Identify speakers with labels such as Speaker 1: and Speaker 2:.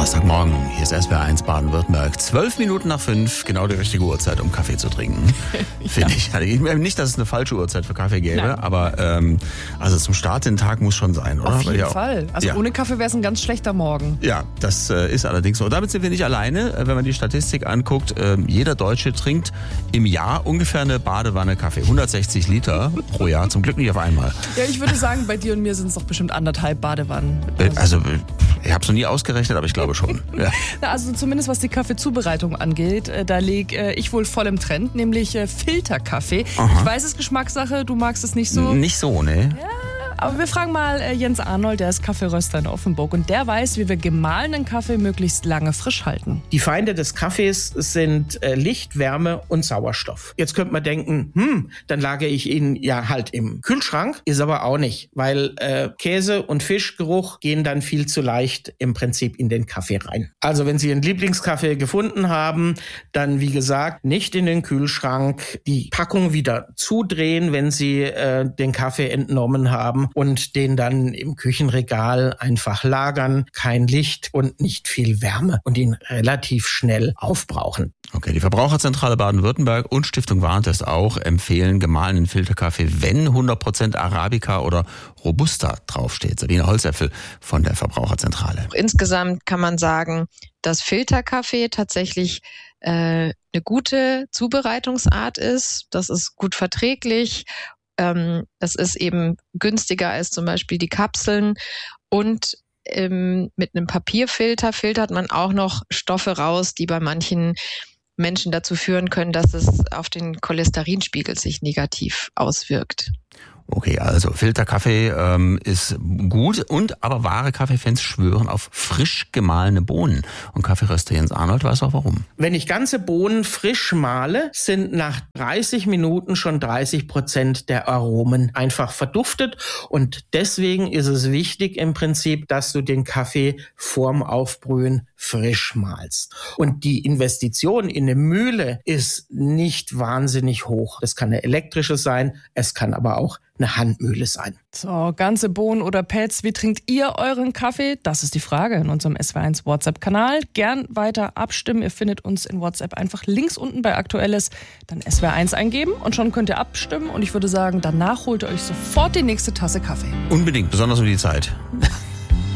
Speaker 1: Donnerstagmorgen, hier ist SWR1 Baden-Württemberg. 12 Minuten nach 5, genau die richtige Uhrzeit, um Kaffee zu trinken. Finde ich. Nicht, dass es eine falsche Uhrzeit für Kaffee gäbe,
Speaker 2: Nein.
Speaker 1: aber also zum Start den Tag muss schon sein, oder?
Speaker 2: Auf jeden Fall. Also ohne Kaffee wäre es ein ganz schlechter Morgen.
Speaker 1: Ja, das ist allerdings so. Und damit sind wir nicht alleine. Wenn man die Statistik anguckt, jeder Deutsche trinkt im Jahr ungefähr eine Badewanne Kaffee. 160 Liter pro Jahr, zum Glück nicht auf einmal.
Speaker 2: Ja, ich würde sagen, bei dir und mir sind es doch bestimmt 1,5 Badewannen.
Speaker 1: Also ich habe es noch nie ausgerechnet, aber ich glaube schon. Ja.
Speaker 2: Na, also zumindest was die Kaffeezubereitung angeht, da lege ich wohl voll im Trend, nämlich Filterkaffee.
Speaker 1: Aha.
Speaker 2: Ich weiß, es ist Geschmackssache, du magst es nicht so.
Speaker 1: Nicht so, ne?
Speaker 2: Ja, aber wir fragen mal Jens Arnold, der ist Kaffeeröster in Offenburg und der weiß, wie wir gemahlenen Kaffee möglichst lange frisch halten.
Speaker 3: Die Feinde des Kaffees sind Licht, Wärme und Sauerstoff. Jetzt könnte man denken, dann lagere ich ihn ja halt im Kühlschrank. Ist aber auch nicht, weil Käse und Fischgeruch gehen dann viel zu leicht im Prinzip in den Kaffee rein. Also wenn Sie einen Lieblingskaffee gefunden haben, dann wie gesagt nicht in den Kühlschrank, die Packung wieder zudrehen, wenn Sie den Kaffee entnommen haben und den dann im Küchenregal einfach lagern. Kein Licht und nicht viel Wärme und ihn relativ schnell aufbrauchen.
Speaker 1: Okay, die Verbraucherzentrale Baden-Württemberg und Stiftung Warentest auch empfehlen gemahlenen Filterkaffee, wenn 100% Arabica oder Robusta draufsteht. Sabine Holzäpfel von der Verbraucherzentrale.
Speaker 4: Insgesamt kann man sagen, dass Filterkaffee tatsächlich eine gute Zubereitungsart ist. Das ist gut verträglich. Das ist eben günstiger als zum Beispiel die Kapseln und mit einem Papierfilter filtert man auch noch Stoffe raus, die bei manchen Menschen dazu führen können, dass es auf den Cholesterinspiegel sich negativ auswirkt.
Speaker 1: Okay, also Filterkaffee ist gut, aber wahre Kaffeefans schwören auf frisch gemahlene Bohnen. Und Kaffeeröster Jens Arnold weiß auch warum.
Speaker 3: Wenn ich ganze Bohnen frisch mahle, sind nach 30 Minuten schon 30% der Aromen einfach verduftet. Und deswegen ist es wichtig im Prinzip, dass du den Kaffee vorm Aufbrühen frisch mahlst. Und die Investition in eine Mühle ist nicht wahnsinnig hoch. Das kann eine elektrische sein, es kann aber auch eine Handmühle sein.
Speaker 2: So, ganze Bohnen oder Pads, wie trinkt ihr euren Kaffee? Das ist die Frage in unserem SWR1 WhatsApp-Kanal. Gern weiter abstimmen. Ihr findet uns in WhatsApp einfach links unten bei Aktuelles, dann SWR1 eingeben und schon könnt ihr abstimmen. Und ich würde sagen, danach holt ihr euch sofort die nächste Tasse Kaffee.
Speaker 1: Unbedingt, besonders um die Zeit.